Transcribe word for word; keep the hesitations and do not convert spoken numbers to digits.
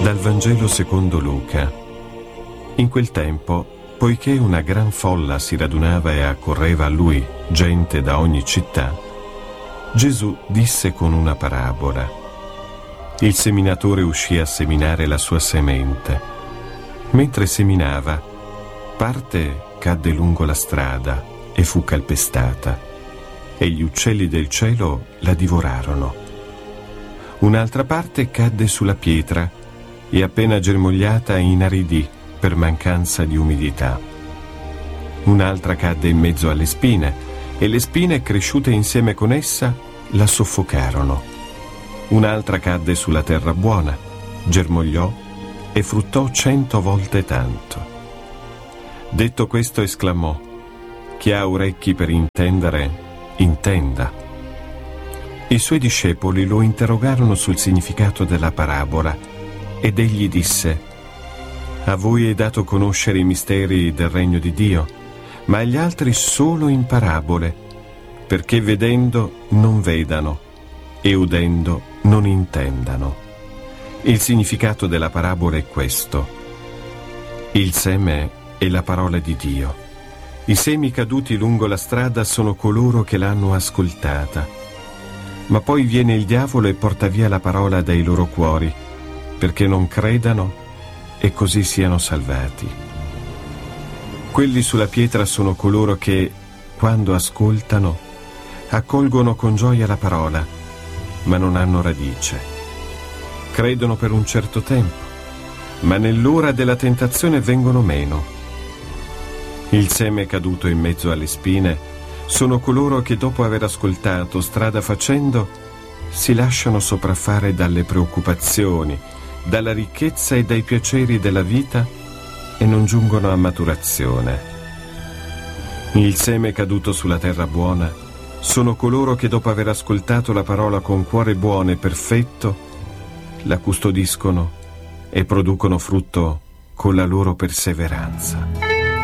Dal Vangelo secondo Luca. In quel tempo, poiché una gran folla si radunava e accorreva a lui, gente da ogni città, Gesù disse con una parabola. Il seminatore uscì a seminare la sua semente. Mentre seminava, parte cadde lungo la strada e fu calpestata, e gli uccelli del cielo la divorarono. Un'altra parte cadde sulla pietra e appena germogliata inaridì per mancanza di umidità. Un'altra cadde in mezzo alle spine e le spine cresciute insieme con essa la soffocarono. Un'altra cadde sulla terra buona, germogliò e fruttò cento volte tanto. Detto questo esclamò: chi ha orecchi per intendere, intenda. I suoi discepoli lo interrogarono sul significato della parabola ed egli disse: a voi è dato conoscere i misteri del regno di Dio, ma agli altri solo in parabole, perché vedendo non vedano e udendo non intendano. Il significato della parabola è questo: il seme è la parola di Dio. I semi caduti lungo la strada sono coloro che l'hanno ascoltata, ma poi viene il diavolo e porta via la parola dai loro cuori, perché non credano e così siano salvati. Quelli sulla pietra sono coloro che, quando ascoltano, accolgono con gioia la parola, ma non hanno radice. Credono per un certo tempo, ma nell'ora della tentazione vengono meno. Il seme caduto in mezzo alle spine sono coloro che, dopo aver ascoltato, strada facendo, si lasciano sopraffare dalle preoccupazioni, dalla ricchezza e dai piaceri della vita e non giungono a maturazione. Il seme caduto sulla terra buona sono coloro che, dopo aver ascoltato la parola con cuore buono e perfetto, la custodiscono e producono frutto con la loro perseveranza.